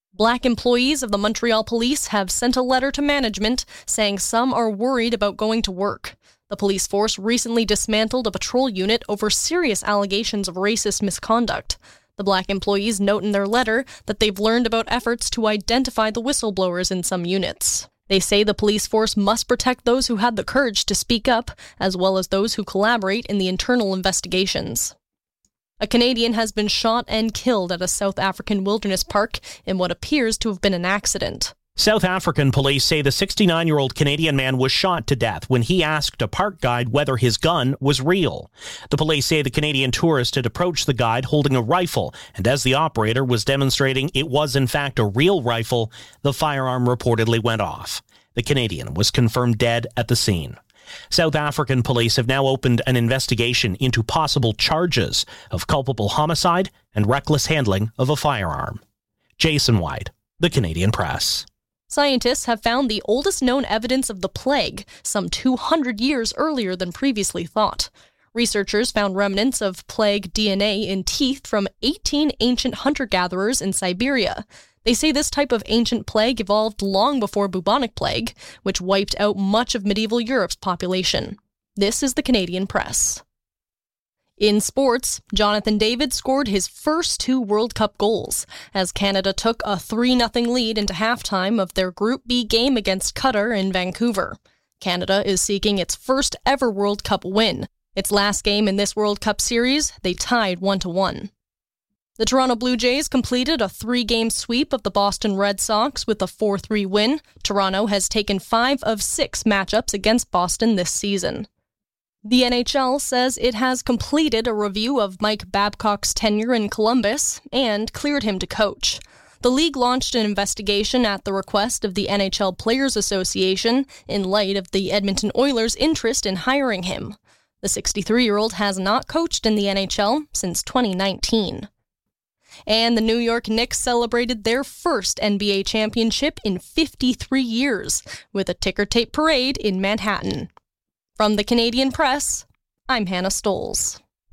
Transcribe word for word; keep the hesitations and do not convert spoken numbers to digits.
Black employees of the Montreal Police have sent a letter to management saying some are worried about going to work. The police force recently dismantled a patrol unit over serious allegations of racist misconduct. The Black employees note in their letter that they've learned about efforts to identify the whistleblowers in some units. They say the police force must protect those who had the courage to speak up, as well as those who collaborate in the internal investigations. A Canadian has been shot and killed at a South African wilderness park in what appears to have been an accident. South African police say the sixty-nine-year-old Canadian man was shot to death when he asked a park guide whether his gun was real. The police say the Canadian tourist had approached the guide holding a rifle, and as the operator was demonstrating it was in fact a real rifle, the firearm reportedly went off. The Canadian was confirmed dead at the scene. South African police have now opened an investigation into possible charges of culpable homicide and reckless handling of a firearm. Jason White, The Canadian Press. Scientists have found the oldest known evidence of the plague, some two hundred years earlier than previously thought. Researchers found remnants of plague D N A in teeth from eighteen ancient hunter-gatherers in Siberia. They say this type of ancient plague evolved long before bubonic plague, which wiped out much of medieval Europe's population. This is the Canadian Press. In sports, Jonathan David scored his first two World Cup goals as Canada took a three nothing lead into halftime of their Group B game against Qatar in Vancouver. Canada is seeking its first ever World Cup win. Its last game in this World Cup series, they tied one to one. The Toronto Blue Jays completed a three-game sweep of the Boston Red Sox with a four three win. Toronto has taken five of six matchups against Boston this season. The N H L says it has completed a review of Mike Babcock's tenure in Columbus and cleared him to coach. The league launched an investigation at the request of the N H L Players Association in light of the Edmonton Oilers' interest in hiring him. The sixty-three-year-old has not coached in the N H L since twenty nineteen. And the New York Knicks celebrated their first N B A championship in fifty-three years with a ticker tape parade in Manhattan. From the Canadian Press, I'm Hannah Stoles.